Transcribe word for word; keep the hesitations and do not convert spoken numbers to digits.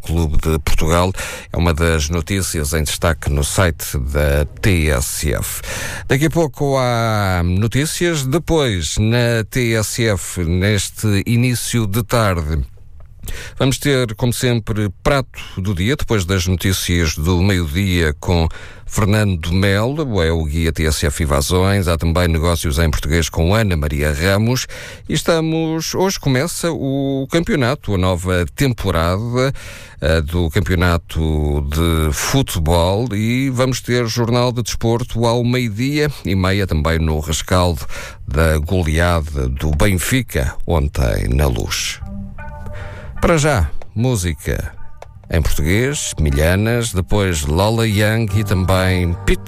Clube de Portugal. É uma das notícias em destaque no site da T S F. Daqui a pouco há notícias. Depois, na T S F, neste início de tarde, vamos ter, como sempre, prato do dia, depois das notícias do meio-dia com Fernando Melo, é o guia T S F Invasões. Há também negócios em português com Ana Maria Ramos. E estamos, hoje começa o campeonato, a nova temporada uh, do campeonato de futebol, e vamos ter jornal de desporto ao meio-dia e meia, também no rescaldo da goleada do Benfica ontem na Luz. Para já, música em português, Milhanas, depois Lola Young e também Pete